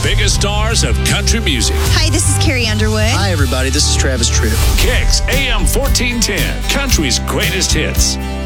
biggest stars of country music. Hi, this is Carrie Underwood. Hi, everybody. This is Travis Tritt. Kicks AM 1410, country's greatest hits.